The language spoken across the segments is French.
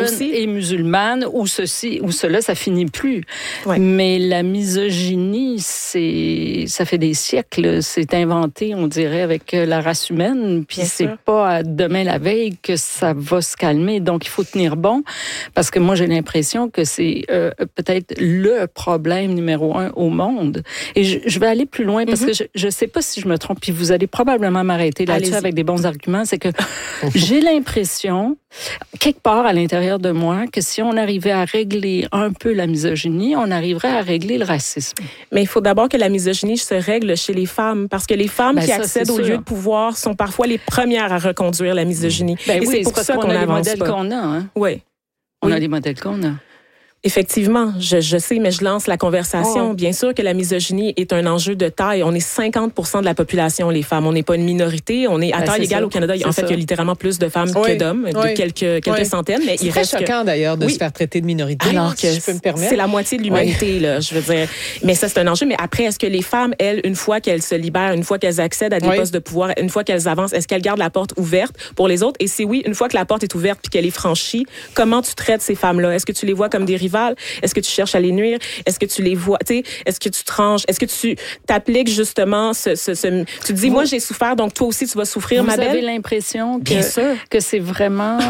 aussi. Et musulmane, ou ceci, ou cela, ça finit plus. Ouais. Mais la misogynie, ça fait des siècles. C'est inventé, on dirait, avec la race humaine. Puis c'est pas demain la veille que ça va se calmer. Donc, il faut tenir bon. Parce que moi, j'ai l'impression que c'est peut-être le problème numéro 1 au monde. Et je vais aller plus loin parce que je sais pas si je me trompe. Puis vous allez probablement m'arrêter là-dessus avec des bons arguments. C'est que j'ai l'impression, quelque part à l'intérieur de moi, que si on arrivait à régler un peu la misogynie, on arriverait à régler le racisme. Mais il faut d'abord que la misogynie se règle chez les femmes, parce que les femmes qui accèdent aux lieux de pouvoir sont parfois les premières à reconduire la misogynie. Et c'est pour ça qu'on a les modèles qu'on a. Hein? Oui. On a les modèles qu'on a. Effectivement, je sais, mais je lance la conversation. Bien sûr que la misogynie est un enjeu de taille. On est 50% de la population, les femmes. On n'est pas une minorité. On est à taille égale au Canada. En fait, il y a littéralement plus de femmes que d'hommes, de quelques centaines. Mais c'est très choquant, d'ailleurs, de se faire traiter de minorité. Alors que si je peux me permettre. C'est la moitié de l'humanité, là, je veux dire. Mais ça, c'est un enjeu. Mais après, est-ce que les femmes, elles, une fois qu'elles se libèrent, une fois qu'elles accèdent à des postes de pouvoir, une fois qu'elles avancent, est-ce qu'elles gardent la porte ouverte pour les autres? Et si oui, une fois que la porte est ouverte puis qu'elle est franchie, comment tu traites ces femmes-là? Est-ce que tu les vois comme des rivales? Est-ce que tu cherches à les nuire? Est-ce que tu les vois, tu sais, est-ce que tu tranches? Est-ce que tu t'appliques justement tu te dis, moi, j'ai souffert, donc toi aussi, tu vas souffrir, ma belle? Vous avez l'impression que c'est vraiment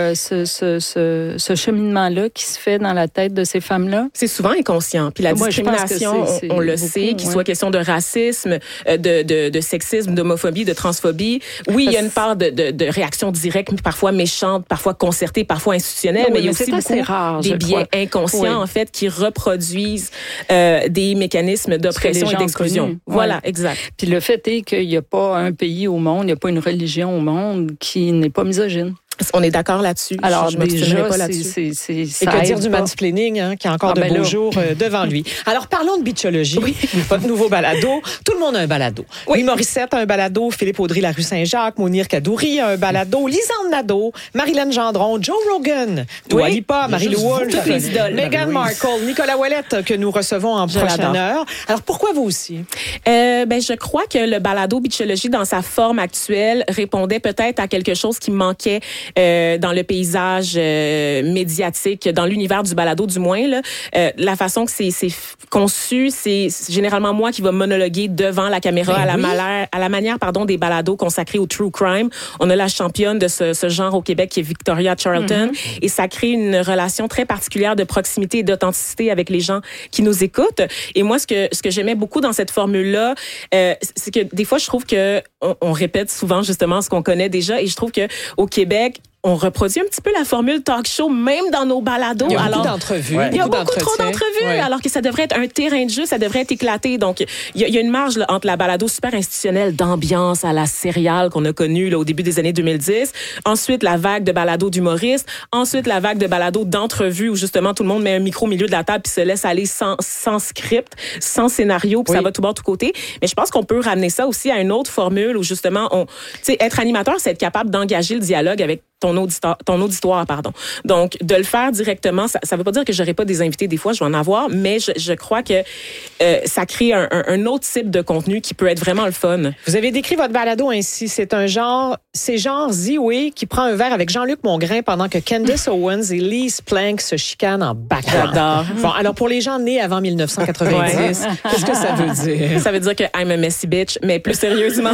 ce cheminement-là qui se fait dans la tête de ces femmes-là? C'est souvent inconscient. Puis la discrimination, on le sait, qu'il soit question de racisme, de sexisme, d'homophobie, de transphobie. Oui, il y a une part de réaction directe, parfois méchante, parfois concertée, parfois institutionnelle, mais il y a aussi beaucoup des biais inconscients, en fait, qui reproduisent des mécanismes d'oppression et d'exclusion. Voilà, exact. Puis le fait est qu'il n'y a pas un pays au monde, il n'y a pas une religion au monde qui n'est pas misogyne. On est d'accord là-dessus. Alors, je déjà, pas là-dessus. Et que dire du mansplaining, qui a encore de beaux jours devant lui. Alors, parlons de bitchologie. Votre nouveau balado. Tout le monde a un balado. Oui, Morissette a un balado. Philippe Audry-Larue Saint-Jacques. Mounir Kadouri a un balado. Lisanne Nadeau. Marilyn Gendron. Joe Rogan. Dua Lipa. Marie-Lou Wolfe. Toutes les idoles. Meghan Markle. Nicolas Ouellette, que nous recevons en prochaine heure. Alors, pourquoi vous aussi? Je crois que le balado bitchologie, dans sa forme actuelle, répondait peut-être à quelque chose qui manquait dans le paysage médiatique, dans l'univers du balado du moins. Là, la façon que c'est conçu, c'est généralement moi qui va monologuer devant la caméra à la manière des balados consacrés au true crime. On a la championne de ce genre au Québec qui est Victoria Charlton et ça crée une relation très particulière de proximité et d'authenticité avec les gens qui nous écoutent. Et moi, ce que j'aimais beaucoup dans cette formule-là, c'est que des fois, je trouve que on répète souvent justement ce qu'on connaît déjà et je trouve que au Québec, on reproduit un petit peu la formule talk show, même dans nos balados. Il y a beaucoup d'entrevues. Il y a beaucoup trop d'entrevues, alors que ça devrait être un terrain de jeu, ça devrait être éclaté. Donc, il y a une marge là, entre la balado super institutionnelle d'ambiance à la serial qu'on a connue là, au début des années 2010. Ensuite, la vague de balado d'humoristes. Ensuite, la vague de balado d'entrevues où justement tout le monde met un micro au milieu de la table puis se laisse aller sans script, sans scénario, puis ça va tout bord, tout côté. Mais je pense qu'on peut ramener ça aussi à une autre formule où justement, être animateur, c'est être capable d'engager le dialogue avec ton auditoire, pardon. Donc, de le faire directement, ça veut pas dire que j'aurai pas des invités, des fois, je vais en avoir, mais je crois que ça crée un autre type de contenu qui peut être vraiment le fun. Vous avez décrit votre balado ainsi, c'est genre Ziwe qui prend un verre avec Jean-Luc Mongrain pendant que Candace Owens et Lise Plank se chicanent en background. J'adore. Bon, alors pour les gens nés avant 1990, qu'est-ce que ça veut dire? Ça veut dire que I'm a messy bitch, mais plus sérieusement,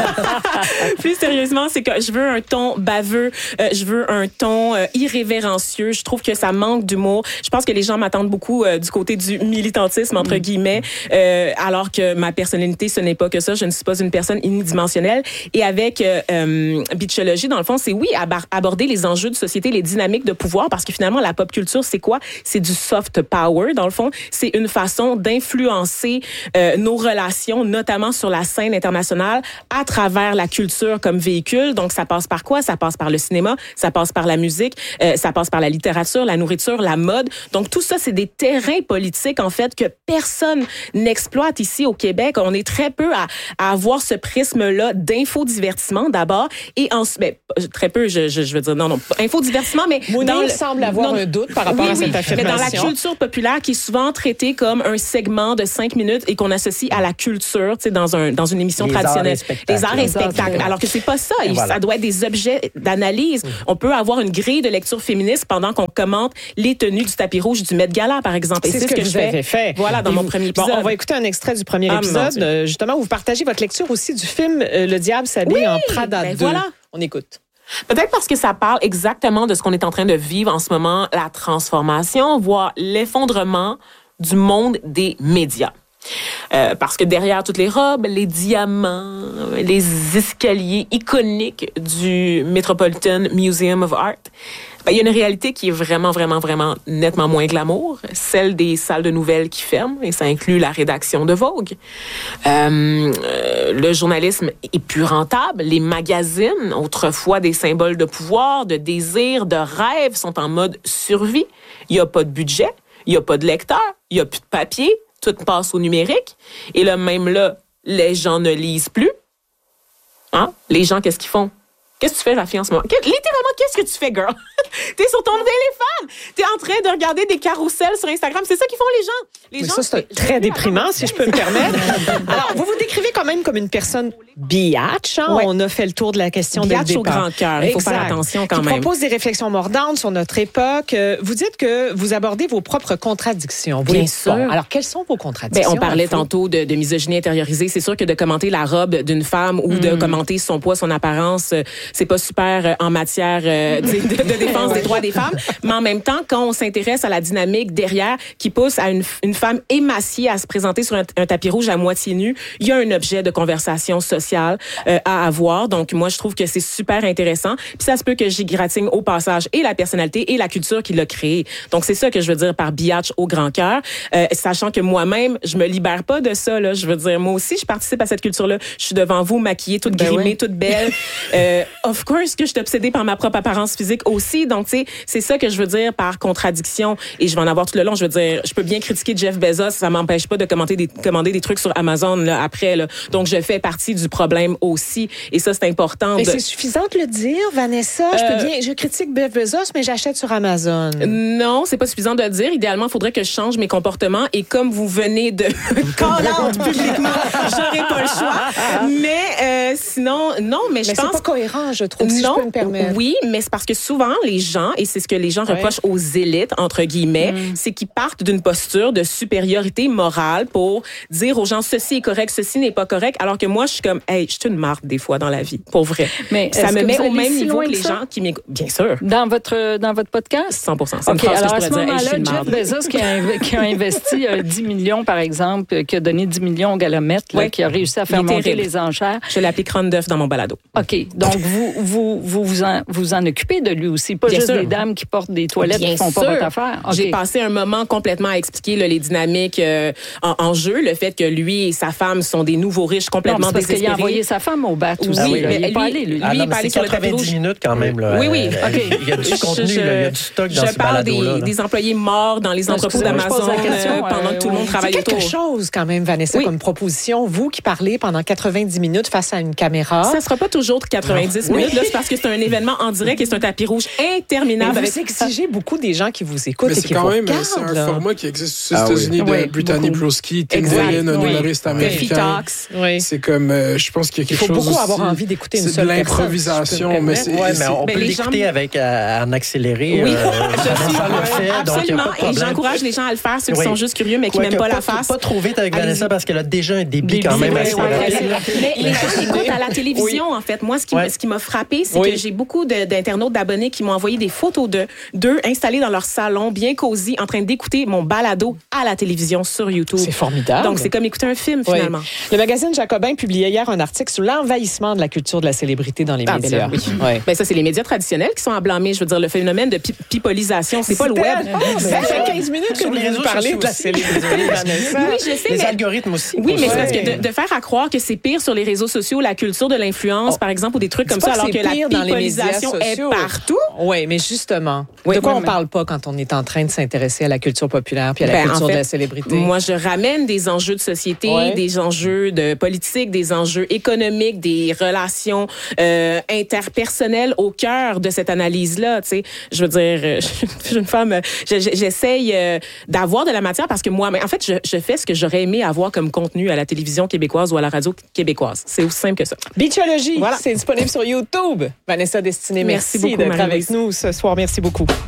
c'est que je veux un ton baveux, je veux un ton irrévérencieux. Je trouve que ça manque d'humour. Je pense que les gens m'attendent beaucoup du côté du militantisme, entre guillemets, alors que ma personnalité, ce n'est pas que ça. Je ne suis pas une personne unidimensionnelle. Et avec bitchologie, dans le fond, c'est aborder les enjeux de société, les dynamiques de pouvoir, parce que finalement, la pop culture, c'est quoi? C'est du soft power, dans le fond. C'est une façon d'influencer nos relations, notamment sur la scène internationale, à travers la culture comme véhicule. Donc, ça passe par quoi? Ça passe par le cinéma, ça passe par la musique, ça passe par la littérature, la nourriture, la mode. Donc, tout ça, c'est des terrains politiques, en fait, que personne n'exploite ici au Québec. On est très peu à avoir ce prisme-là d'infodivertissement, d'abord, et ensuite, très peu, je veux dire, non, infodivertissement, mais Mounir semble avoir un doute par rapport à cette affirmation. Mais dans la culture populaire, qui est souvent traitée comme un segment de 5 minutes et qu'on associe à la culture, tu sais, dans une émission traditionnelle. Les arts et spectacles. Alors que c'est pas ça. Ça doit être des objets d'analyse analyse. On peut avoir une grille de lecture féministe pendant qu'on commente les tenues du tapis rouge du Met Gala, par exemple. Et c'est ce que je avez fait. Voilà, dans mon premier épisode. Bon, on va écouter un extrait du premier épisode. Justement, où vous partagez votre lecture aussi du film Le diable s'habille en Prada 2. Voilà. On écoute. Peut-être parce que ça parle exactement de ce qu'on est en train de vivre en ce moment, la transformation, voire l'effondrement du monde des médias. Parce que derrière toutes les robes, les diamants, les escaliers iconiques du Metropolitan Museum of Art, il y a une réalité qui est vraiment, vraiment, vraiment nettement moins glamour, celle des salles de nouvelles qui ferment, et ça inclut la rédaction de Vogue. Le journalisme est plus rentable. Les magazines, autrefois des symboles de pouvoir, de désir, de rêve, sont en mode survie. Il n'y a pas de budget, il n'y a pas de lecteur, il n'y a plus de papier, tout passe au numérique. Et là, même là, les gens ne lisent plus. Hein? Les gens, qu'est-ce qu'ils font? Qu'est-ce que tu fais, la fille, en ce moment? Littéralement, qu'est-ce que tu fais, girl? T'es sur ton téléphone. T'es en train de regarder des carousels sur Instagram. C'est ça qu'ils font, les gens. Mais ça, c'est très déprimant, si je peux me permettre. Alors, vous vous décrivez quand même comme une personne biatch. Hein? Ouais. On a fait le tour de la question dès le départ. Biatch au grand cœur. Il faut faire attention quand même. Qui propose des réflexions mordantes sur notre époque. Vous dites que vous abordez vos propres contradictions. Bien sûr. Bon, alors, quelles sont vos contradictions? On parlait tantôt de misogynie intériorisée. C'est sûr que de commenter la robe d'une femme ou de commenter son poids, son apparence, c'est pas super en matière de défense des droits des femmes. Mais en même temps, quand on s'intéresse à la dynamique derrière qui pousse à une femme émaciée à se présenter sur un tapis rouge à moitié nu, il y a un objet de conversation sociale à avoir. Donc, moi, je trouve que c'est super intéressant. Puis ça se peut que j'égratigne au passage et la personnalité et la culture qui l'a créé. Donc, c'est ça que je veux dire par biatch au grand cœur. Sachant que moi-même, je me libère pas de ça, là. Je veux dire, moi aussi, je participe à cette culture-là. Je suis devant vous, maquillée, toute grimée, toute belle. Of course que je suis obsédée par ma propre apparence physique aussi. Donc, tu sais, c'est ça que je veux dire par contradiction. Et je vais en avoir tout le long. Je veux dire, je peux bien critiquer Jeff Bezos, ça m'empêche pas de commander des trucs sur Amazon là, après. Là. Donc, je fais partie du problème aussi. Et ça, c'est important. Mais c'est suffisant de le dire, Vanessa. Je critique Jeff Bezos, mais j'achète sur Amazon. Non, c'est pas suffisant de le dire. Idéalement, il faudrait que je change mes comportements. Et comme vous venez de call-out publiquement, j'aurais pas le choix. Mais sinon, non, mais je pense... c'est pas cohérent, je trouve. Si je peux me permettre. Oui, mais c'est parce que souvent, les gens, et c'est ce que les gens reprochent aux élites, entre guillemets, c'est qu'ils partent d'une posture de supériorité morale pour dire aux gens, ceci est correct, ceci n'est pas correct, alors que moi, je suis comme, hey, je suis une marde des fois dans la vie, pour vrai. Mais ça me met au même niveau que les gens qui m'écoutent. Bien sûr. Dans votre podcast? 100%. C'est une phrase alors, que je pourrais dire, hey, Jeff Bezos qui a investi 10 millions, par exemple, qui a donné 10 millions au Galomètre, là, qui a réussi à faire monter les enchères. Je l'applique crâne d'œuf dans mon balado. OK. Donc, vous en occupez de lui aussi, pas juste des dames qui portent des toilettes qui font pas votre affaire. Okay. J'ai passé un moment complètement à expliquer là, les dynamiques en jeu, le fait que lui et sa femme sont des nouveaux riches complètement désespérés. Parce qu'il a envoyé sa femme au bat aussi. Oui, mais il n'est pas allé, lui. Lui, il est pas allé sur le tapis rouge. 90 minutes quand même. Là. Oui, oui. OK. Il y a du contenu, il y a du stock dans ce balado-là. Je parle des employés morts dans les entrepôts d'Amazon pendant que tout le monde travaille autour. C'est quelque chose quand même, Vanessa, comme proposition. Vous qui parlez pendant 90 minutes face à une caméra. Ça ne sera pas toujours 90 minutes. Là, c'est parce que c'est un événement en direct et c'est un tapis rouge interminable. Vous exigez beaucoup des gens qui vous écoutent et qui vous regardent. C'est un format qui existe aux États-Unis de Brittany Broski, Tim Dillon, un humoriste américain. C'est comme, je pense qu'il y a quelque chose... Il faut beaucoup avoir envie d'écouter une seule personne. C'est de l'improvisation. Mais on peut l'écouter avec en accéléré. Oui, absolument. Et j'encourage les gens à le faire, ceux qui sont juste curieux mais qui n'aiment pas la face. Pas trop vite avec Vanessa parce qu'elle a déjà un débit quand même assez rapide. Mais les gens écoutent à la télévision, en fait. Moi, ce qui m'a frappé, c'est que j'ai beaucoup d'internautes, d'abonnés qui m'ont envoyé des photos d'eux installés dans leur salon, bien cosy, en train d'écouter mon balado à la télévision sur YouTube. C'est formidable. Donc, c'est comme écouter un film, finalement. Le magazine Jacobin publiait hier un article sur l'envahissement de la culture de la célébrité dans les médias. Ben, ça, c'est les médias traditionnels qui sont à blâmer. Je veux dire, le phénomène de pipolisation, c'est pas le web. Ça fait 15 minutes que vous parlez de la célébrité. Oui, je sais. Les algorithmes aussi. Oui, mais c'est parce que de faire à croire que c'est pire sur les réseaux sociaux, la culture de l'influence, par exemple, ou des trucs comme ça, alors que la pipolisation est partout. Oui, mais justement, de quoi on parle pas? quand on est en train de s'intéresser à la culture populaire puis à la culture de la célébrité? Moi, je ramène des enjeux de société, des enjeux de politique, des enjeux économiques, des relations interpersonnelles au cœur de cette analyse-là. Tu sais, je veux dire, je suis une femme, j'essaye d'avoir de la matière parce que moi, en fait, je fais ce que j'aurais aimé avoir comme contenu à la télévision québécoise ou à la radio québécoise. C'est aussi simple que ça. Beachologie, c'est disponible sur YouTube. Vanessa Destinée, merci beaucoup d'être avec nous ce soir. Merci beaucoup.